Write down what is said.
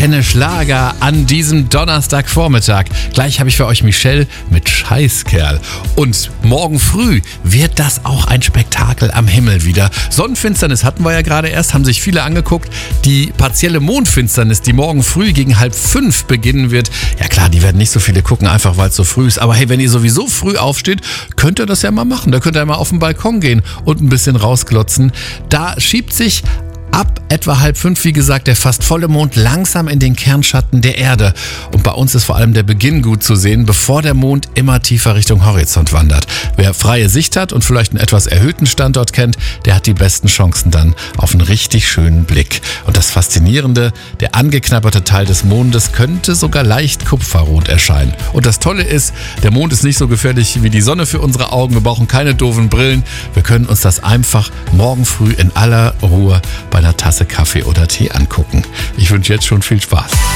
kenne Schlager an diesem Donnerstagvormittag. Gleich habe ich für euch Michelle mit Scheißkerl. Und morgen früh wird das auch ein Spektakel am Himmel wieder. Sonnenfinsternis hatten wir ja gerade erst, haben sich viele angeguckt. Die partielle Mondfinsternis, die morgen früh gegen 4:30 beginnen wird. Ja klar, die werden nicht so viele gucken, einfach weil es so früh ist. Aber hey, wenn ihr sowieso früh aufsteht, könnt ihr das ja mal machen. Da könnt ihr mal auf den Balkon gehen und ein bisschen rausglotzen. Da schiebt sich ab etwa 4:30, wie gesagt, der fast volle Mond langsam in den Kernschatten der Erde. Und bei uns ist vor allem der Beginn gut zu sehen, bevor der Mond immer tiefer Richtung Horizont wandert. Wer freie Sicht hat und vielleicht einen etwas erhöhten Standort kennt, der hat die besten Chancen dann auf einen richtig schönen Blick. Und das Faszinierende, der angeknabberte Teil des Mondes könnte sogar leicht kupferrot erscheinen. Und das Tolle ist, der Mond ist nicht so gefährlich wie die Sonne für unsere Augen. Wir brauchen keine doofen Brillen. Wir können uns das einfach morgen früh in aller Ruhe bei einer Tasse Kaffee oder Tee angucken. Ich wünsche jetzt schon viel Spaß.